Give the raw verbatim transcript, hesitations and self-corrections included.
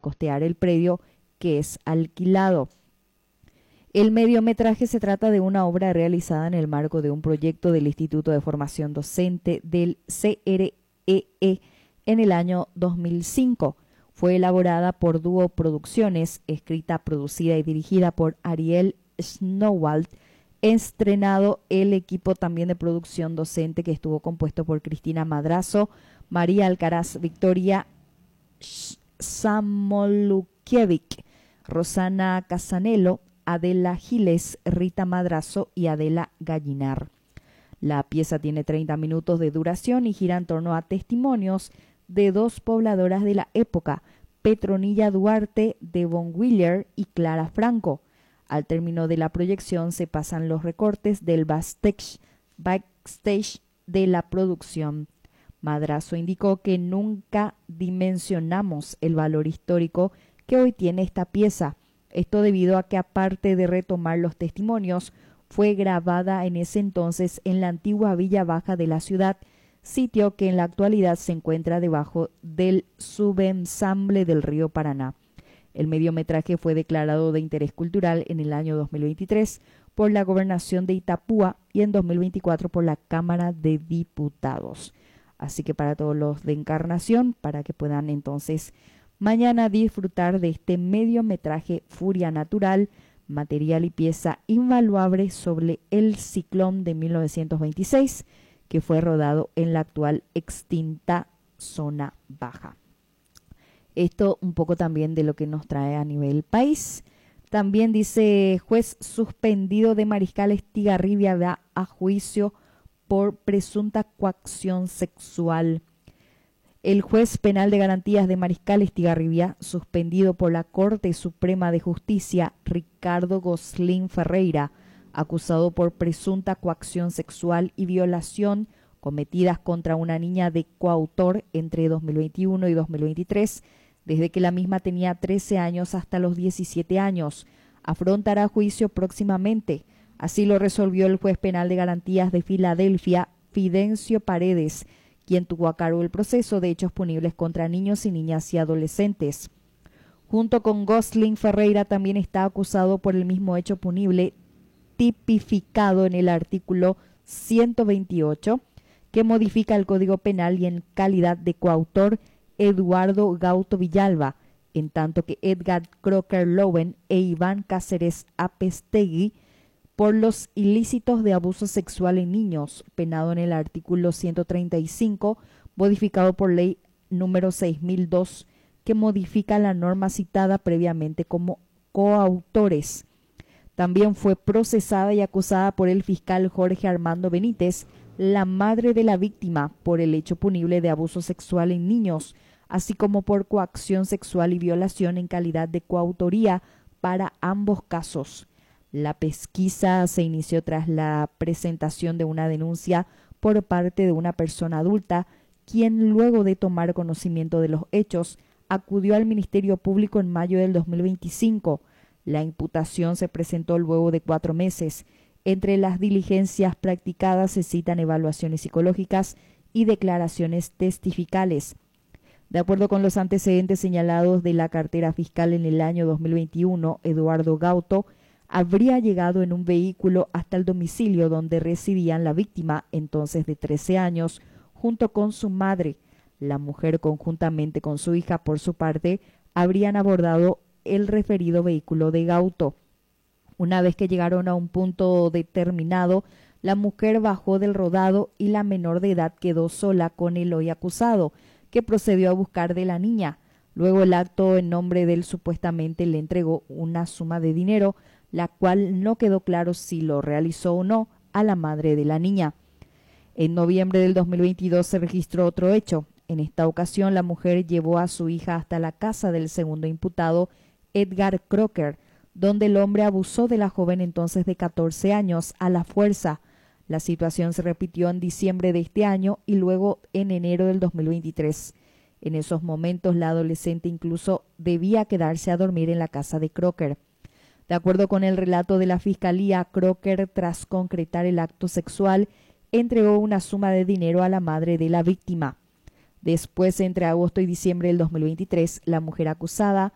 costear el predio que es alquilado. El mediometraje se trata de una obra realizada en el marco de un proyecto del Instituto de Formación Docente del C R E E en el año dos mil cinco. Fue elaborada por Dúo Producciones, escrita, producida y dirigida por Ariel Snowald. Estrenado el equipo también de producción docente que estuvo compuesto por Cristina Madrazo, María Alcaraz, Victoria Samolukiewicz, Rosana Casanelo, Adela Giles, Rita Madrazo y Adela Gallinar. La pieza tiene treinta minutos de duración y gira en torno a testimonios de dos pobladoras de la época, Petronilla Duarte, Devon Wheeler y Clara Franco. Al término de la proyección se pasan los recortes del backstage, backstage de la producción. Madrazo indicó que nunca dimensionamos el valor histórico que hoy tiene esta pieza. Esto debido a que, aparte de retomar los testimonios, fue grabada en ese entonces en la antigua Villa Baja de la ciudad, sitio que en la actualidad se encuentra debajo del subensamble del río Paraná. El mediometraje fue declarado de interés cultural en el año dos mil veintitrés por la Gobernación de Itapúa y en dos mil veinticuatro por la Cámara de Diputados. Así que para todos los de Encarnación, para que puedan entonces mañana disfrutar de este mediometraje Furia Natural, material y pieza invaluable sobre el ciclón de mil novecientos veintiséis, que fue rodado en la actual extinta zona baja. Esto un poco también de lo que nos trae a nivel país. También dice: juez suspendido de Mariscal Estigarribia va a juicio por presunta coacción sexual. El juez penal de garantías de Mariscal Estigarribia, suspendido por la Corte Suprema de Justicia, Ricardo Goslin Ferreira, acusado por presunta coacción sexual y violación cometidas contra una niña de coautor entre dos mil veintiuno y dos mil veintitrés, desde que la misma tenía trece años hasta los diecisiete años, afrontará juicio próximamente. Así lo resolvió el juez penal de garantías de Filadelfia, Fidencio Paredes, quien tuvo a cargo el proceso de hechos punibles contra niños y niñas y adolescentes. Junto con Goslin Ferreira también está acusado por el mismo hecho punible tipificado en el artículo ciento veintiocho, que modifica el Código Penal, y en calidad de coautor Eduardo Gauto Villalba, en tanto que Edgar Crocker Lowen e Iván Cáceres Apestegui por los ilícitos de abuso sexual en niños, penado en el artículo ciento treinta y cinco, modificado por ley número seis mil dos, que modifica la norma citada previamente como coautores. También fue procesada y acusada por el fiscal Jorge Armando Benítez, la madre de la víctima, por el hecho punible de abuso sexual en niños, así como por coacción sexual y violación en calidad de coautoría para ambos casos. La pesquisa se inició tras la presentación de una denuncia por parte de una persona adulta, quien, luego de tomar conocimiento de los hechos, acudió al Ministerio Público en mayo del dos mil veinticinco. La imputación se presentó luego de cuatro meses. Entre las diligencias practicadas se citan evaluaciones psicológicas y declaraciones testificales. De acuerdo con los antecedentes señalados de la cartera fiscal en el año dos mil veintiuno, Eduardo Gauto habría llegado en un vehículo hasta el domicilio donde residían la víctima, entonces de trece años, junto con su madre. La mujer, conjuntamente con su hija por su parte, habrían abordado el referido vehículo de Gauto. Una vez que llegaron a un punto determinado, la mujer bajó del rodado y la menor de edad quedó sola con el hoy acusado, que procedió a buscar de la niña. Luego el acto en nombre de él supuestamente le entregó una suma de dinero, la cual no quedó claro si lo realizó o no, a la madre de la niña. En noviembre del dos mil veintidós se registró otro hecho. En esta ocasión la mujer llevó a su hija hasta la casa del segundo imputado, Edgar Crocker, donde el hombre abusó de la joven entonces de catorce años a la fuerza. La situación se repitió en diciembre de este año y luego en enero del dos mil veintitrés. En esos momentos la adolescente incluso debía quedarse a dormir en la casa de Crocker. De acuerdo con el relato de la Fiscalía, Crocker, tras concretar el acto sexual, entregó una suma de dinero a la madre de la víctima. Después, entre agosto y diciembre del dos mil veintitrés, la mujer acusada